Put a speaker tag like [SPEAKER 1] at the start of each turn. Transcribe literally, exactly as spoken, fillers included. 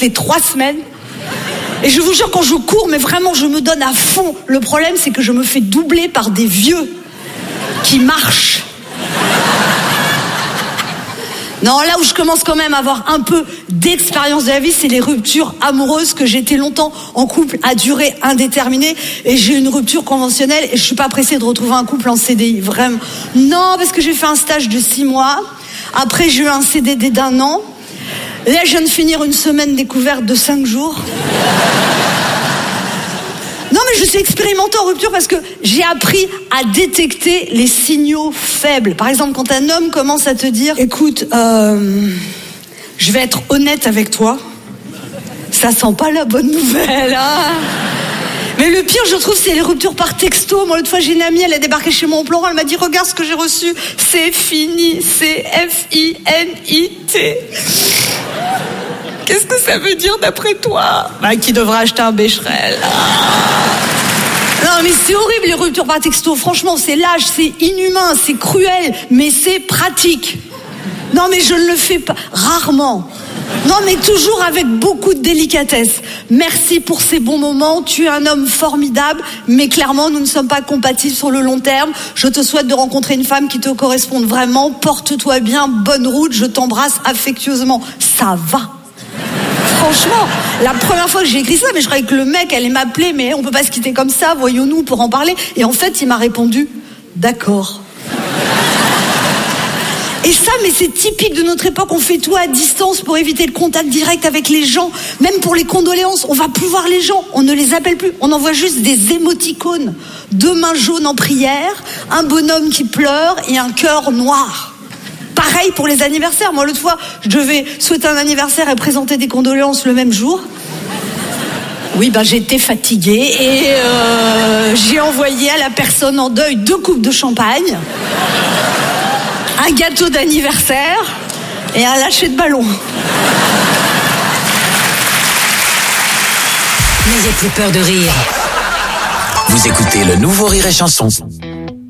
[SPEAKER 1] les trois semaines. Et je vous jure, quand je cours, mais vraiment, je me donne à fond. Le problème, c'est que je me fais doubler par des vieux qui marchent. Non, là où je commence quand même à avoir un peu d'expérience de la vie, c'est les ruptures amoureuses, que j'ai été longtemps en couple à durée indéterminée, et j'ai une rupture conventionnelle et je suis pas pressée de retrouver un couple en C D I, vraiment. Non, parce que j'ai fait un stage de six mois, après j'ai eu un C D D d'un an, là je viens de finir une semaine découverte de cinq jours. Non, mais je suis expérimentée en rupture parce que j'ai appris à détecter les signaux faibles. Par exemple, quand un homme commence à te dire « Écoute, euh, je vais être honnête avec toi », ça sent pas la bonne nouvelle, hein. Mais le pire, je trouve, c'est les ruptures par texto. Moi, l'autre fois, j'ai une amie, elle a débarqué chez moi en pleurant, elle m'a dit « Regarde ce que j'ai reçu, c'est fini, c'est F I N I T ». Qu'est-ce que ça veut dire d'après toi ? Bah, qui devrait acheter un Becherel. Non, mais c'est horrible les ruptures par texto. Franchement, c'est lâche, c'est inhumain, c'est cruel, mais c'est pratique. Non, mais je ne le fais pas, rarement. Non, mais toujours avec beaucoup de délicatesse. Merci pour ces bons moments. Tu es un homme formidable, mais clairement, nous ne sommes pas compatibles sur le long terme. Je te souhaite de rencontrer une femme qui te corresponde vraiment. Porte-toi bien, bonne route. Je t'embrasse affectueusement. Ça va. Franchement, la première fois que j'ai écrit ça, mais je croyais que le mec allait m'appeler, mais on peut pas se quitter comme ça, voyons-nous pour en parler. Et en fait, il m'a répondu, d'accord. Et ça, mais c'est typique de notre époque, on fait tout à distance pour éviter le contact direct avec les gens. Même pour les condoléances, on va plus voir les gens, on ne les appelle plus, on envoie juste des émoticônes. Deux mains jaunes en prière, un bonhomme qui pleure et un cœur noir. Pareil pour les anniversaires. Moi, l'autre fois, je devais souhaiter un anniversaire et présenter des condoléances le même jour. Oui, ben j'étais fatiguée et euh, j'ai envoyé à la personne en deuil deux coupes de champagne, un gâteau d'anniversaire et un lâcher de ballon.
[SPEAKER 2] N'ayez plus peur de rire.
[SPEAKER 3] Vous écoutez le nouveau Rire et Chanson.